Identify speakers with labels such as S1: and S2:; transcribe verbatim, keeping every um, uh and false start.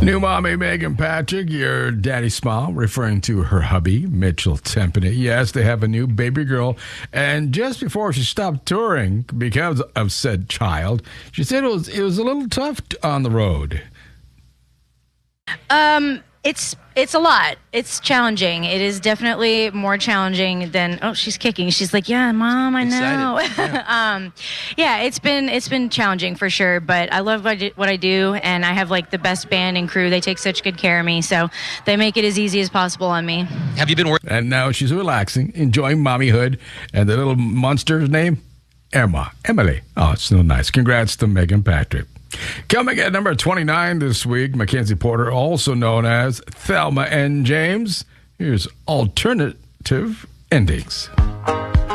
S1: New mommy Megan Patrick, your daddy smile, referring to her hubby, Mitchell Tempany. Yes, they have a new baby girl. And just before she stopped touring because of said child, she said it was it was a little tough on the road.
S2: Um, it's it's a lot. It's challenging. It is definitely more challenging than. Oh, she's kicking. She's like, yeah, mom, I know. Yeah. um, yeah, it's been it's been challenging for sure. But I love what I, do, what I do, and I have like the best band and crew. They take such good care of me, so they make it as easy as possible on me.
S3: Have you been working?
S1: And now she's relaxing, enjoying mommyhood, and the little monster's name, Emma, Emily. Oh, it's so nice. Congrats to Megan Patrick. Coming at number twenty-nine this week, Mackenzie Porter, also known as Thelma and James. Here's Alternative Endings.